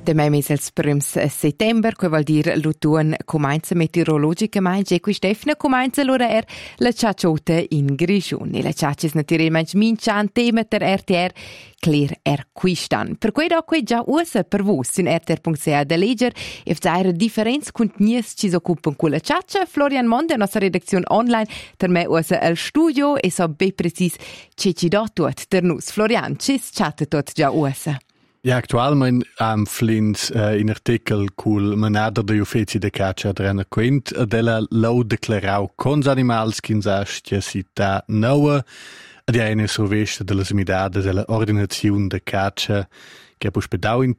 Demai mes els prims settember, que vuol dir l'autunn comincia meteorologicamente, e qui Stefna comincia l'ora la ciacciota in Grigion. E la ciaccia è naturalmente mincian tema ter RTR, clear quistan. Per cui dopo già usa per voi in rtr.ch da legger e fare differenze contenuti ci si occupano con la ciaccia. Florian Monde, nostra redazione online, per me usa il studio e so ben precis ci do tot ter nus. Florian, ci chatta tot già usa? Ja, actualment am flins in artikel cul manada de uffici de caccia drena quint della lau declarau cons animals chins astia sita noua ad eine sovesta de las midades della ordinazione de caccia che pus pedau in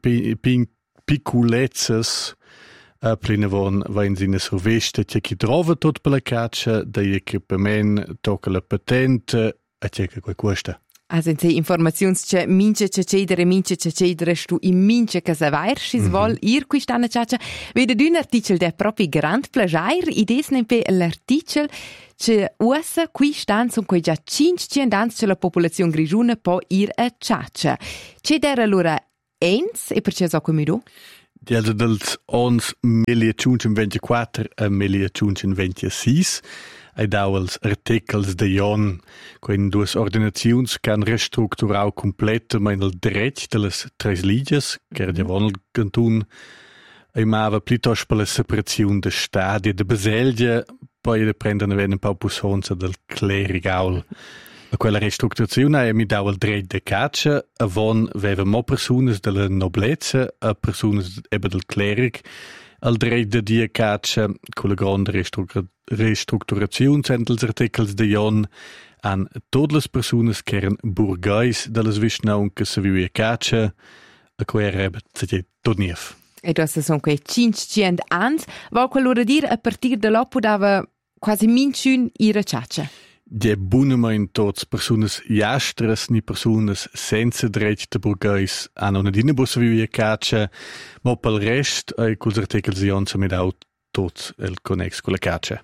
picculezzas plina von vain sine sovesta che chi trova tot per la caccia de equipament tocca la patente a che quei costa. Also in informazions che mince cedere stu in mince che sa vair schis vol ir qui stanna ciaccia vede d'un artikel der propri grand plagiair ides nempe l'artikel che usa qui stan son quei già 500 ans che la popolazione grigiuna po ir a ciaccia. Che der allora ens e perché so come do? Die also dels ons 1824 a 1826 ai dauels articels de Jon, quen duas ordinaziuns can restructurau completament il dret de las tres ligas, che era già il cantun, e mava pluttosto per la separazione de stadi de Baselgia, poi de prendere un po' pussonza del clerigaul. A quella restructurazione mi dau il dret de caccia, avon veva mo personas della noblezza, a personas ebe del cleric, al dret de dia caccia, con la grande restructurazione centels articels de Jon, an todas las personas che eran burgais de las visnaun che se vivia caccia, a cui era tot nief. E das son quei 500 ans, vol quell'ora dir a partir de l'oppo dava quasi minchun ira caccia. Die bunemein tots personas jastras ni personas senza dret de burgais an una dinebus vivia caccia, ma pel rest ai culs articels de Jon se mi dau tot el connex con la caccia.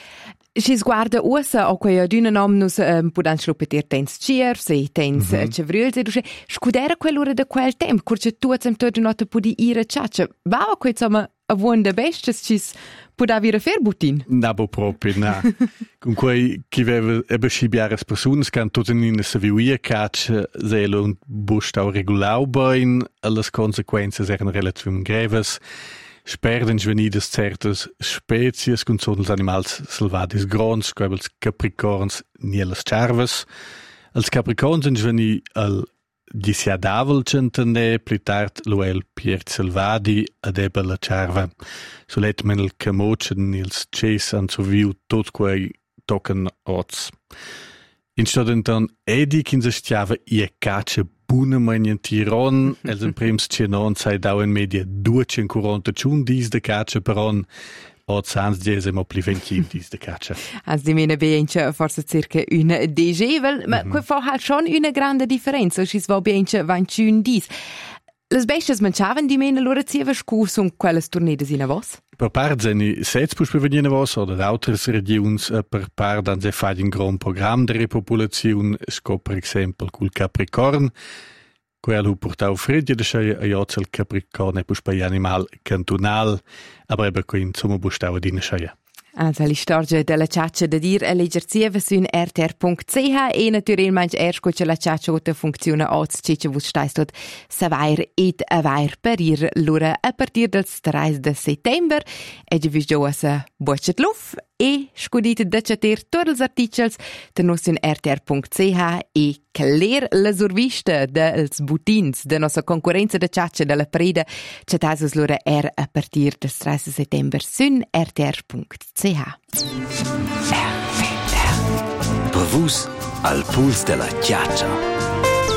Si sguarda usa o quei aduna nom nus pudan schlupetir tens ciers e tens cevrils e duce scudera quell'ora de quel temp curce tu sem tot nota pudi ira caccia va o quei insomma a vuon de bestes cis puda vira ferbutin nabo proprio na con quei chi veva ebe scibiares personas can tot in se vivia caccia zelo un bustau regulau bain las consequences eran relativ greves. Sperden venidas certas species con sono animals salvadis grons, come els capricorns ni les charves. Els capricorns veni al disiadavel centene, pli tard l'uel piert salvadi ad eba la charva. Solet men el camocen ni els ces an so viu tot quei tocan ots. Instadentan edi quins stiava ie caccia buna in Tiron, els en prims cenon sai dau in media 240 dis de caccia per on, o sans dies mo pli 20 dis de caccia. Als di mena beince forse circa una degevel, ma quei fa halt schon una grande differenza, schis va beince 21 dis. Les bestes mangiaven di mena loro zieva scurs un quelles tornedes in a vos? Per part seni sets pus per venire vos oder d'autres regions, per part dan se fai un gran programma de repopulazione, sco per exempel cul Capricorn, quello portau fredde de schei a jozzel Capricorn e pus per animal cantonal, aber ebe qui insomma bustau ad in schei. Also la storia della ciaccia da dir a leggerzieva su rtr.ch e naturalmente erst che la ciaccia funziona oggi ciccia vus stais tot savair ed avair per ir l'ora a partir del 3 de settember e di vis giovasa bocet luf e scudite da chatter tots els articels de nos in rtr.ch e cler la survista dels butins de nostra concorrenza de ciaccia della preda cetasus l'ora a partir del 3 de settember su rtr.ch. Per vus al puls della ciaccia.